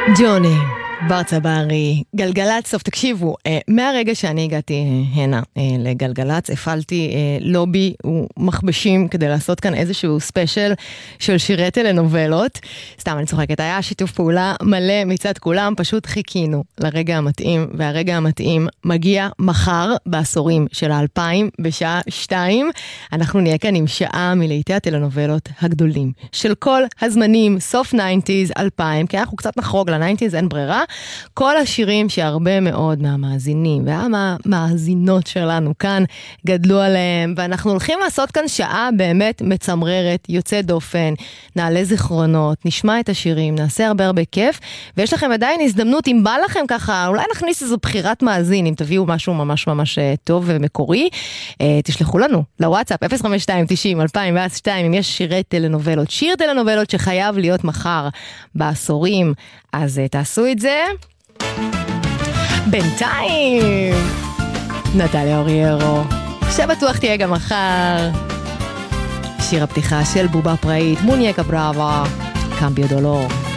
ג'וני, בר צברי, גלגלץ. טוב, תקשיבו, מהרגע שאני הגעתי הנה לגלגלץ, הפעלתי לובי ומחבשים כדי לעשות כאן איזשהו ספיישל של שירי טלנובלות. סתם, אני צוחקת, היה שיתוף פעולה מלא מצד כולם, פשוט חיכינו לרגע המתאים, והרגע המתאים מגיע מחר בעשורים של 2000 בשעה 2. אנחנו נהיה כאן עם שעה מלהיטי הטלנובלות הגדולים של כל הזמנים, סוף 90s, 2000, כי אנחנו קצת נחרוג ל-90s, אין ברירה. כל השירים שהרבה מאוד מהמאזינים והמאזינות שלנו כאן גדלו עליהם, ואנחנו הולכים לעשות כאן שעה באמת מצמררת, יוצא דופן, נעלה זיכרונות, נשמע את השירים, נעשה הרבה כיף, ויש לכם עדיין הזדמנות, אם בא לכם ככה, אולי נכניס איזו בחירת מאזין, אם תביאו משהו ממש ממש טוב ומקורי, תשלחו לנו לוואטסאפ 052-90-2002, אם יש שירי טלנובלות, שיר טלנובלות שחייב להיות מחר בעשורים, אז תעשו את זה. בינתיים נטליה אוריירו, שבטוח תהיה גם מחר, שיר הפתיחה של בובה פראית, מוניקה בראבה, קמביו דולור.